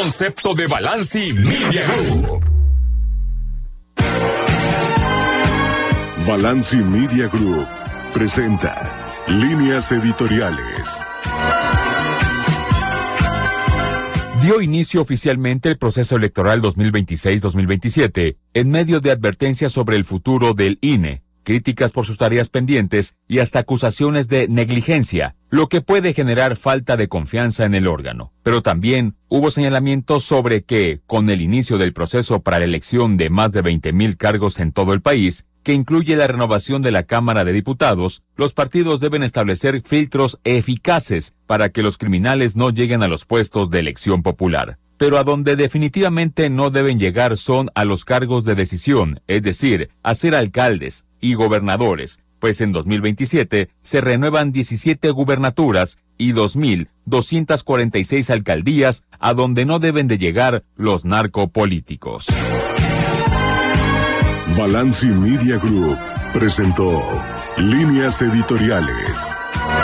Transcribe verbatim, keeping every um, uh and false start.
concepto de Balanci Media Group. Balanci Media Group presenta Líneas Editoriales. Dio inicio oficialmente el proceso electoral dos mil veintiséis dos mil veintisiete en medio de advertencias sobre el futuro del I N E, críticas por sus tareas pendientes y hasta acusaciones de negligencia, lo que puede generar falta de confianza en el órgano. Pero también hubo señalamientos sobre que, con el inicio del proceso para la elección de más de veinte mil cargos en todo el país, que incluye la renovación de la Cámara de Diputados, los partidos deben establecer filtros eficaces para que los criminales no lleguen a los puestos de elección popular. Pero a donde definitivamente no deben llegar son a los cargos de decisión, es decir, a ser alcaldes y gobernadores, pues en dos mil veintisiete se renuevan diecisiete gubernaturas y dos mil doscientas cuarenta y seis alcaldías a donde no deben de llegar los narcopolíticos. Balanci Media Group presentó Líneas Editoriales.